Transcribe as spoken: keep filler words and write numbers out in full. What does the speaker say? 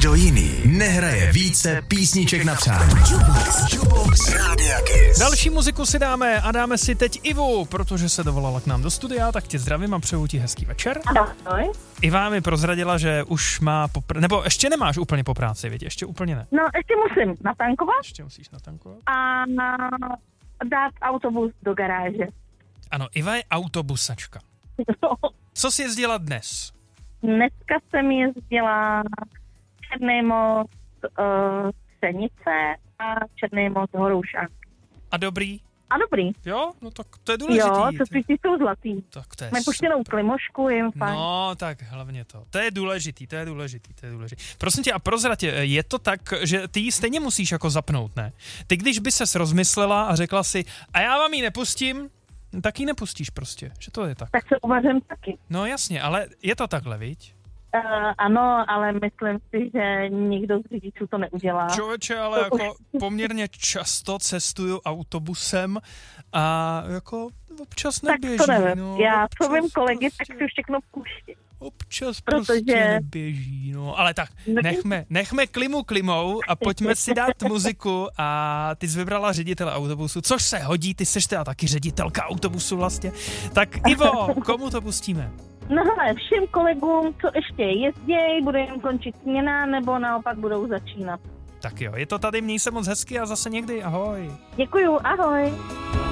Nikdo jiný nehraje více písniček na přání. Jukebox, Jukebox Rádia Kiss. Další muziku si dáme a dáme si teď Ivu, protože se dovolala k nám do studia, tak tě zdravím a přeju ti hezký večer. Ahoj. Iva mi prozradila, že už má po pr- nebo ještě nemáš úplně po práci, viď? Ještě úplně ne. No, ještě musím natankovat. Ještě musíš natankovat. A dát autobus do garáže. Ano, Iva je autobusačka. Co jsi jezdila dnes? Dneska jsem jezdila Černý most uh, Střenice a Černý most Horoušák. A dobrý? A dobrý. Jo, no tak to je důležitý. Jo, to ty jsou zlatý. Tak to je Mají puštěnou klimošku, jim fajn. No, tak hlavně to. To je důležitý, to je důležitý, to je důležitý. Prosím tě, a prozrať, je to tak, že ty ji stejně musíš jako zapnout, ne? Ty když by ses rozmyslela a řekla si, a já vám ji nepustím, tak ji nepustíš prostě, že to je tak. Tak se uvařím taky. No jasně, ale je to takhle, viď? Uh, ano, ale myslím si, že nikdo z řidičů to neudělá. Člověče, ale jako poměrně často cestuju autobusem a jako občas neběží. Tak to nevím. No, Já občas co vím kolegy, prostě, tak si všechno pustí. Občas Protože... prostě neběží, no. Ale tak, nechme, nechme klimu klimou a pojďme si dát muziku a ty jsi vybrala ředitele autobusu, což se hodí, ty seš teda taky ředitelka autobusu vlastně. Tak Ivo, komu to pustíme? No hele, všem kolegům, co ještě jezdějí, bude jim končit směna, nebo naopak budou začínat. Tak jo, je to tady, měj se moc hezky a zase někdy, ahoj. Děkuju, ahoj.